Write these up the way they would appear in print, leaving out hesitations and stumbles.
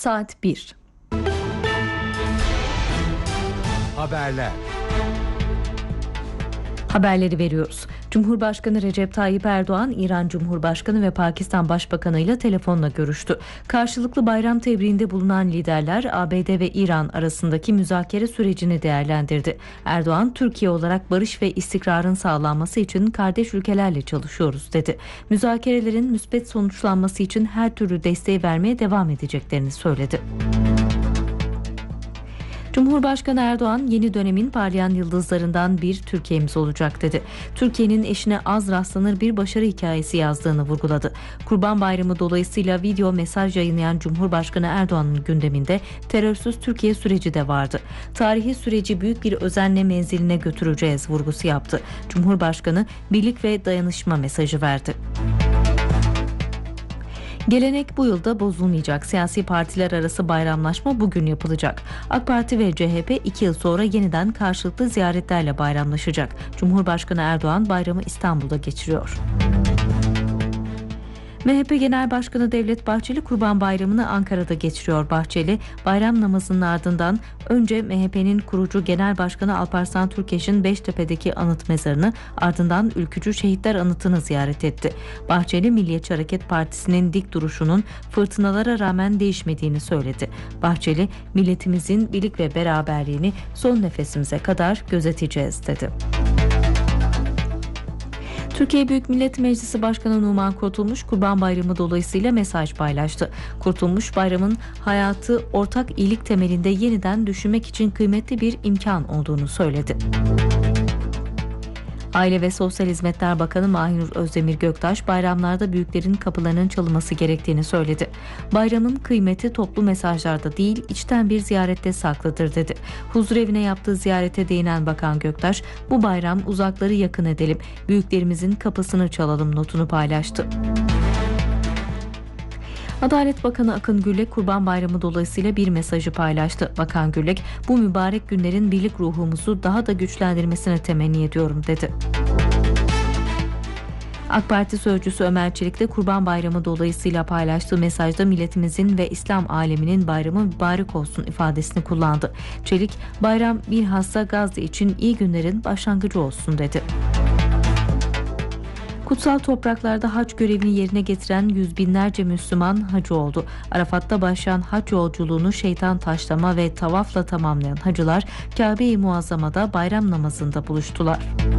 Saat 1. Haberler. Haberleri veriyoruz. Cumhurbaşkanı Recep Tayyip Erdoğan, İran Cumhurbaşkanı ve Pakistan Başbakanı ile telefonla görüştü. Karşılıklı bayram tebriğinde bulunan liderler ABD ve İran arasındaki müzakere sürecini değerlendirdi. Erdoğan, Türkiye olarak barış ve istikrarın sağlanması için kardeş ülkelerle çalışıyoruz dedi. Müzakerelerin müspet sonuçlanması için her türlü desteği vermeye devam edeceklerini söyledi. Cumhurbaşkanı Erdoğan, yeni dönemin parlayan yıldızlarından bir Türkiye'miz olacak dedi. Türkiye'nin eşine az rastlanır bir başarı hikayesi yazdığını vurguladı. Kurban Bayramı dolayısıyla video mesaj yayınlayan Cumhurbaşkanı Erdoğan'ın gündeminde terörsüz Türkiye süreci de vardı. Tarihi süreci büyük bir özenle menziline götüreceğiz vurgusu yaptı. Cumhurbaşkanı birlik ve dayanışma mesajı verdi. Gelenek bu yılda bozulmayacak. Siyasi partiler arası bayramlaşma bugün yapılacak. AK Parti ve CHP 2 yıl sonra yeniden karşılıklı ziyaretlerle bayramlaşacak. Cumhurbaşkanı Erdoğan bayramı İstanbul'da geçiriyor. MHP Genel Başkanı Devlet Bahçeli Kurban Bayramı'nı Ankara'da geçiriyor. Bahçeli, bayram namazının ardından önce MHP'nin kurucu Genel Başkanı Alparslan Türkeş'in Beştepe'deki anıt mezarını, ardından Ülkücü Şehitler Anıtı'nı ziyaret etti. Bahçeli, Milliyetçi Hareket Partisi'nin dik duruşunun fırtınalara rağmen değişmediğini söyledi. Bahçeli, milletimizin birlik ve beraberliğini son nefesimize kadar gözeteceğiz dedi. Türkiye Büyük Millet Meclisi Başkanı Numan Kurtulmuş, Kurban Bayramı dolayısıyla mesaj paylaştı. Kurtulmuş, bayramın hayatı ortak iyilik temelinde yeniden düşünmek için kıymetli bir imkan olduğunu söyledi. Aile ve Sosyal Hizmetler Bakanı Mahinur Özdemir Göktaş, bayramlarda büyüklerin kapılarının çalınması gerektiğini söyledi. Bayramın kıymeti toplu mesajlarda değil, içten bir ziyarette saklıdır dedi. Huzurevine yaptığı ziyarete değinen Bakan Göktaş, bu bayram uzakları yakın edelim, büyüklerimizin kapısını çalalım notunu paylaştı. Adalet Bakanı Akın Gürlek Kurban Bayramı dolayısıyla bir mesajı paylaştı. Bakan Gürlek, bu mübarek günlerin birlik ruhumuzu daha da güçlendirmesini temenni ediyorum dedi. AK Parti sözcüsü Ömer Çelik de Kurban Bayramı dolayısıyla paylaştığı mesajda milletimizin ve İslam aleminin bayramı mübarek olsun ifadesini kullandı. Çelik, bayram bilhassa Gazze için iyi günlerin başlangıcı olsun dedi. Kutsal topraklarda hac görevini yerine getiren yüz binlerce Müslüman hacı oldu. Arafat'ta başlayan hac yolculuğunu şeytan taşlama ve tavafla tamamlayan hacılar Kabe-i Muazzama'da bayram namazında buluştular.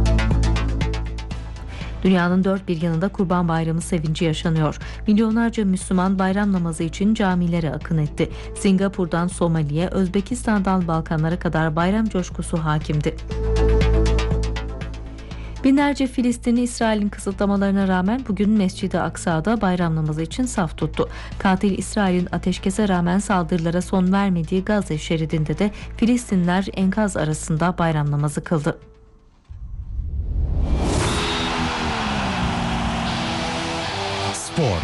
Dünyanın dört bir yanında Kurban Bayramı sevinci yaşanıyor. Milyonlarca Müslüman bayram namazı için camilere akın etti. Singapur'dan Somali'ye, Özbekistan'dan Balkanlara kadar bayram coşkusu hakimdi. Binlerce Filistinli İsrail'in kısıtlamalarına rağmen bugün Mescid-i Aksa'da bayram namazı için saf tuttu. Katil İsrail'in ateşkese rağmen saldırılara son vermediği Gazze şeridinde de Filistinliler enkaz arasında bayram namazı kıldı. Spor.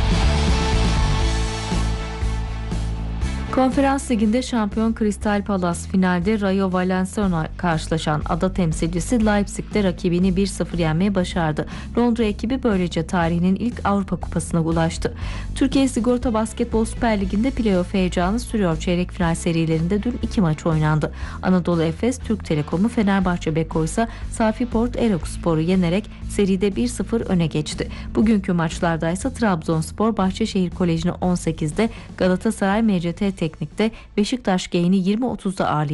Konferans Ligi'nde şampiyon Crystal Palace finalde Rayo Vallecano'yla karşılaşan ada temsilcisi Leipzig'te rakibini 1-0 yenmeyi başardı. Londra ekibi böylece tarihinin ilk Avrupa Kupası'na ulaştı. Türkiye Sigorta Basketbol Süper Ligi'nde playoff heyecanı sürüyor. Çeyrek final serilerinde dün 2 maç oynandı. Anadolu Efes, Türk Telekom'u, Fenerbahçe Beko ise Safi Port Erokspor'u yenerek seride 1-0 öne geçti. Bugünkü maçlarda ise Trabzonspor Bahçeşehir Koleji'ni 18'de, Galatasaray MCT Teknik'te Beşiktaş Gain'i 20.30'da ağırlayacak.